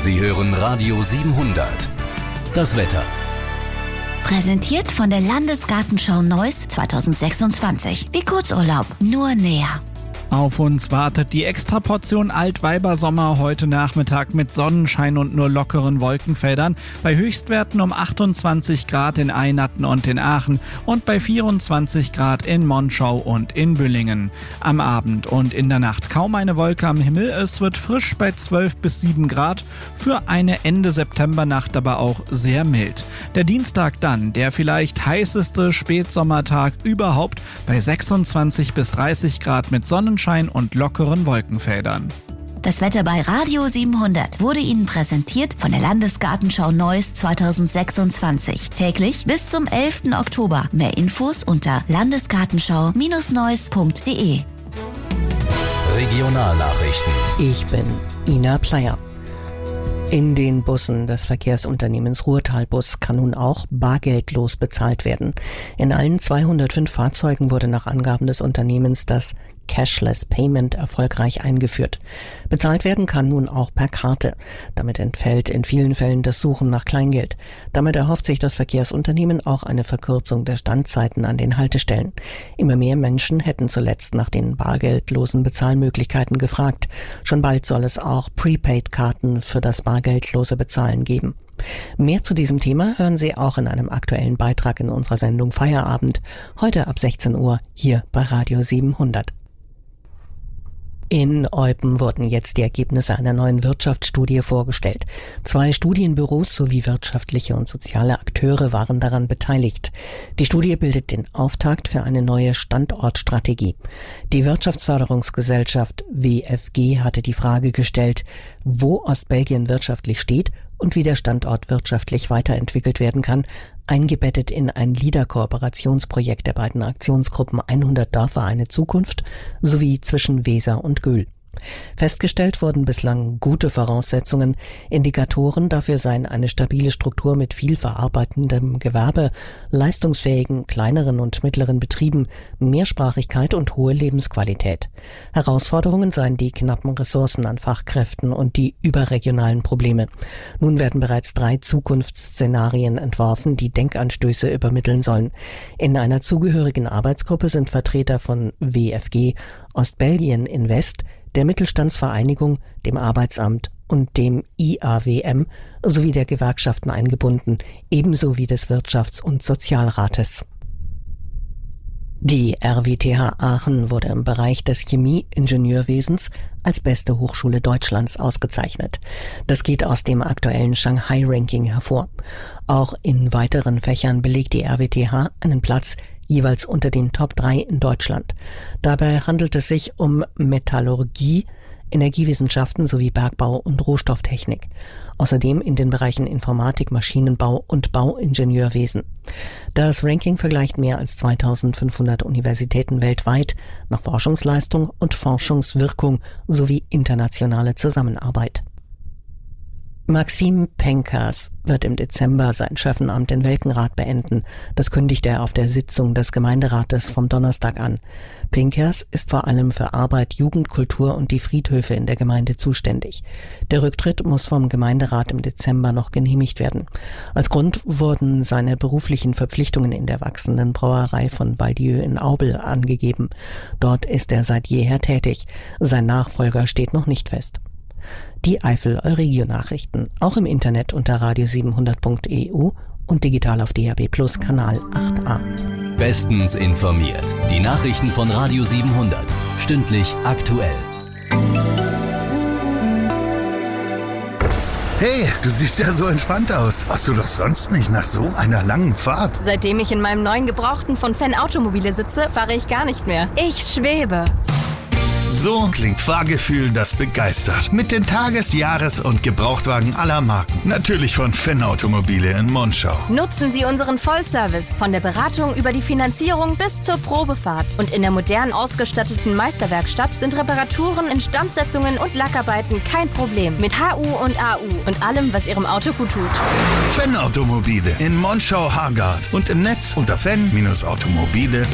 Sie hören Radio 700. Das Wetter. Präsentiert von der Landesgartenschau Neuss 2026. Wie Kurzurlaub, nur näher. Auf uns wartet die Extraportion Altweibersommer heute Nachmittag mit Sonnenschein und nur lockeren Wolkenfeldern, bei Höchstwerten um 28 Grad in Eynatten und in Aachen und bei 24 Grad in Monschau und in Büllingen. Am Abend und in der Nacht kaum eine Wolke am Himmel, es wird frisch bei 12 bis 7 Grad, für eine Ende Septembernacht aber auch sehr mild. Der Dienstag dann, der vielleicht heißeste Spätsommertag überhaupt, bei 26 bis 30 Grad mit Sonnenschein und lockeren Wolkenfeldern. Das Wetter bei Radio 700 wurde Ihnen präsentiert von der Landesgartenschau Neuss 2026. Täglich bis zum 11. Oktober. Mehr Infos unter landesgartenschau-neuss.de. Regionalnachrichten. Ich bin Ina Pleyer. In den Bussen des Verkehrsunternehmens Ruhrtalbus kann nun auch bargeldlos bezahlt werden. In allen 205 Fahrzeugen wurde nach Angaben des Unternehmens das Cashless Payment erfolgreich eingeführt. Bezahlt werden kann nun auch per Karte. Damit entfällt in vielen Fällen das Suchen nach Kleingeld. Damit erhofft sich das Verkehrsunternehmen auch eine Verkürzung der Standzeiten an den Haltestellen. Immer mehr Menschen hätten zuletzt nach den bargeldlosen Bezahlmöglichkeiten gefragt. Schon bald soll es auch Prepaid-Karten für das bargeldlose Bezahlen geben. Mehr zu diesem Thema hören Sie auch in einem aktuellen Beitrag in unserer Sendung Feierabend, heute ab 16 Uhr hier bei Radio 700. In Eupen wurden jetzt die Ergebnisse einer neuen Wirtschaftsstudie vorgestellt. 2 Studienbüros sowie wirtschaftliche und soziale Akteure waren daran beteiligt. Die Studie bildet den Auftakt für eine neue Standortstrategie. Die Wirtschaftsförderungsgesellschaft WFG hatte die Frage gestellt, wo Ostbelgien wirtschaftlich steht und wie der Standort wirtschaftlich weiterentwickelt werden kann, eingebettet in ein LIDA-Kooperationsprojekt der beiden Aktionsgruppen 100 Dörfer eine Zukunft sowie zwischen Weser und Göhl. Festgestellt wurden bislang gute Voraussetzungen. Indikatoren dafür seien eine stabile Struktur mit viel verarbeitendem Gewerbe, leistungsfähigen kleineren und mittleren Betrieben, Mehrsprachigkeit und hohe Lebensqualität. Herausforderungen seien die knappen Ressourcen an Fachkräften und die überregionalen Probleme. Nun werden bereits 3 Zukunftsszenarien entworfen, die Denkanstöße übermitteln sollen. In einer zugehörigen Arbeitsgruppe sind Vertreter von WFG, Ostbelgien Invest, der Mittelstandsvereinigung, dem Arbeitsamt und dem IAWM sowie der Gewerkschaften eingebunden, ebenso wie des Wirtschafts- und Sozialrates. Die RWTH Aachen wurde im Bereich des Chemie-Ingenieurwesens als beste Hochschule Deutschlands ausgezeichnet. Das geht aus dem aktuellen Shanghai-Ranking hervor. Auch in weiteren Fächern belegt die RWTH einen Platz jeweils unter den Top 3 in Deutschland. Dabei handelt es sich um Metallurgie, Energiewissenschaften sowie Bergbau und Rohstofftechnik. Außerdem in den Bereichen Informatik, Maschinenbau und Bauingenieurwesen. Das Ranking vergleicht mehr als 2500 Universitäten weltweit nach Forschungsleistung und Forschungswirkung sowie internationale Zusammenarbeit. Maxim Penkers wird im Dezember sein Chefenamt in Welkenrath beenden. Das kündigt er auf der Sitzung des Gemeinderates vom Donnerstag an. Penkers ist vor allem für Arbeit, Jugend, Kultur und die Friedhöfe in der Gemeinde zuständig. Der Rücktritt muss vom Gemeinderat im Dezember noch genehmigt werden. Als Grund wurden seine beruflichen Verpflichtungen in der wachsenden Brauerei von Baldieu in Aubel angegeben. Dort ist er seit jeher tätig. Sein Nachfolger steht noch nicht fest. Die Eifel-Euregio-Nachrichten, auch im Internet unter radio700.eu und digital auf DAB+ Kanal 8a. Bestens informiert. Die Nachrichten von Radio 700. Stündlich aktuell. Hey, du siehst ja so entspannt aus. Warst du doch sonst nicht nach so einer langen Fahrt? Seitdem ich in meinem neuen Gebrauchten von Fenn Automobile sitze, fahre ich gar nicht mehr. Ich schwebe. So klingt Fahrgefühl, das begeistert. Mit den Tages-, Jahres- und Gebrauchtwagen aller Marken. Natürlich von Fenn Automobile in Monschau. Nutzen Sie unseren Vollservice von der Beratung über die Finanzierung bis zur Probefahrt. Und in der modern ausgestatteten Meisterwerkstatt sind Reparaturen, Instandsetzungen und Lackarbeiten kein Problem. Mit HU und AU und allem, was Ihrem Auto gut tut. Fenn Automobile in Monschau-Hargard und im Netz unter fenn-automobile.de.